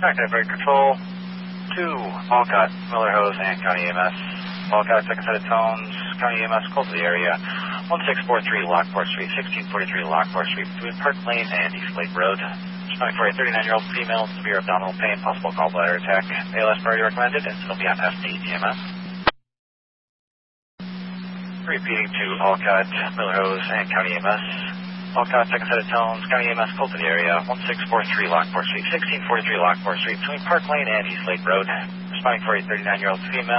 Active Air Control to Walcott, Miller Hose, and County EMS. Walcott, second set of tones, County EMS, close to the area. 1643 Lockport Street, 1643 Lockport Street, between Park Lane and East Lake Road. Responding for a 39-year-old female, severe abdominal pain, possible gallbladder attack. ALS priority recommended, and it'll be on SD EMS. Repeating to Walcott, Miller Hose, and County EMS. Walcott, second set of tones, County EMS, close to the area. 1643 Lockport Street, 1643 Lockport Street, between Park Lane and East Lake Road. Responding for a 39-year-old female.